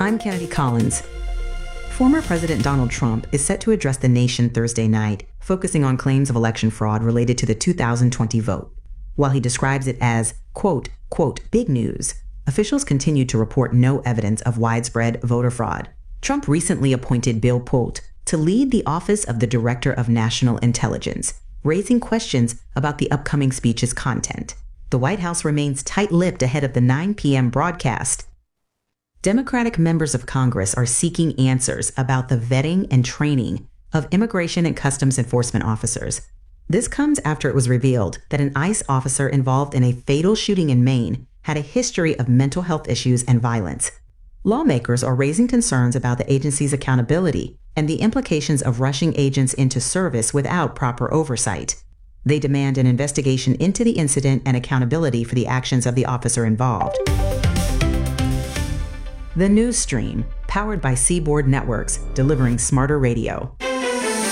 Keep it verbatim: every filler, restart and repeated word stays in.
I'm Kennedy Collins. Former President Donald Trump is set to address the nation Thursday night, focusing on claims of election fraud related to the two thousand twenty vote. While he describes it as, quote, quote, big news, officials continue to report no evidence of widespread voter fraud. Trump recently appointed Bill Pulte to lead the Office of the Director of National Intelligence, raising questions about the upcoming speech's content. The White House remains tight-lipped ahead of the nine p.m. broadcast. Democratic members of Congress are seeking answers about the vetting and training of Immigration and Customs Enforcement officers. This comes after it was revealed that an ICE officer involved in a fatal shooting in Maine had a history of mental health issues and violence. Lawmakers are raising concerns about the agency's accountability and the implications of rushing agents into service without proper oversight. They demand an investigation into the incident and accountability for the actions of the officer involved. The News Stream, powered by Seaboard Networks, delivering smarter radio.